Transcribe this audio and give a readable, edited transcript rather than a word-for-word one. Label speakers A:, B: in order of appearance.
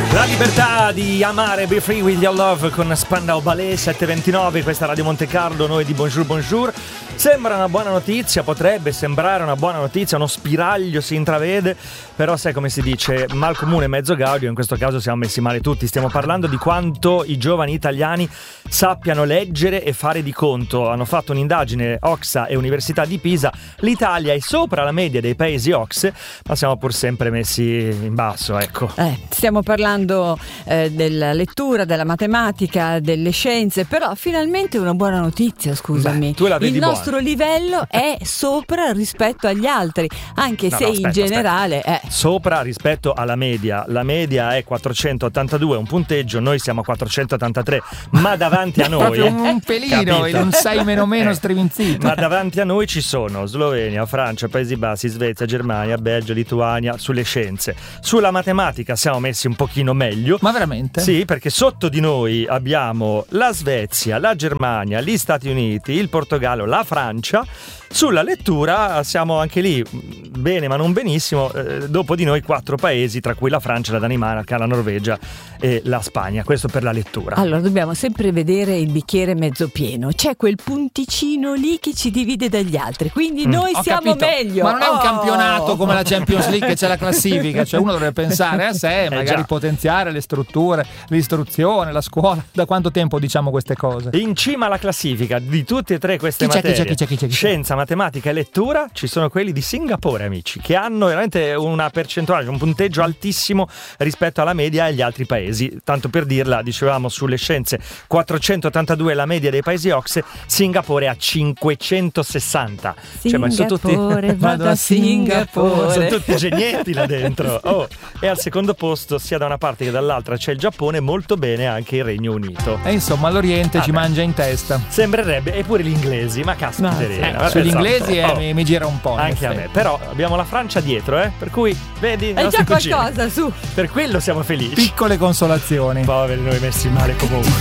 A: La libertà di amare, Be Free With Your Love con Spandau Ballet, 7:29, questa Radio Monte Carlo, noi di Bonjour Bonjour. Sembra una buona notizia, potrebbe sembrare una buona notizia, uno spiraglio si intravede, però sai come si dice, mal comune mezzo gaudio, in questo caso siamo messi male tutti. Stiamo parlando di quanto i giovani italiani sappiano leggere e fare di conto. Hanno fatto un'indagine Oxa e Università di Pisa, l'Italia è sopra la media dei paesi OCSE, ma siamo pur sempre messi in basso, ecco.
B: Stiamo parlando della lettura, della matematica, delle scienze, però finalmente una buona notizia, scusami.
A: Tu la vedi
B: il nostro livello è sopra rispetto agli altri, anche se in generale è
A: sopra rispetto alla media. La media è 482, un punteggio, noi siamo a 483, ma davanti a noi
C: proprio un pelino, un 6 meno striminzito.
A: Ma davanti a noi ci sono Slovenia, Francia, Paesi Bassi, Svezia, Germania, Belgio, Lituania sulle scienze. Sulla matematica siamo messi un pochino meglio.
C: Ma veramente?
A: Sì, perché sotto di noi abbiamo la Svezia, la Germania, gli Stati Uniti, il Portogallo, la Francia. Sulla lettura siamo anche lì bene ma non benissimo, dopo di noi 4 paesi, tra cui la Francia, la Danimarca, la Norvegia e la Spagna. Questo per la lettura.
B: Allora dobbiamo sempre vedere il bicchiere mezzo pieno, c'è quel punticino lì che ci divide dagli altri, quindi noi siamo meglio.
C: Ma non è un campionato come la Champions League che c'è la classifica, cioè uno dovrebbe pensare a sé, magari potenziare le strutture, l'istruzione, la scuola. Da quanto tempo diciamo queste cose?
A: In cima alla classifica di tutte e 3 queste materie,
C: chi?
A: scienza, matematica e lettura, ci sono quelli di Singapore, amici, che hanno veramente una percentuale, un punteggio altissimo rispetto alla media e agli altri paesi. Tanto per dirla, dicevamo sulle scienze 482 la media dei paesi OCSE, Singapore a 560.
B: Singapore, vado a Singapore.
A: Sono tutti genietti là dentro. E al secondo posto, sia da una parte che dall'altra, c'è il Giappone, molto bene anche il Regno Unito.
C: E insomma l'Oriente ci mangia in testa.
A: Sembrerebbe, e pure gli inglesi, ma caspiterina.
C: Sugli inglesi mi gira un po'.
A: Anche a me, però abbiamo la Francia dietro, per cui vedi,
B: è già qualcosa, su.
A: Per quello siamo felici.
C: Piccole consolazioni.
A: Poveri noi messi male comunque.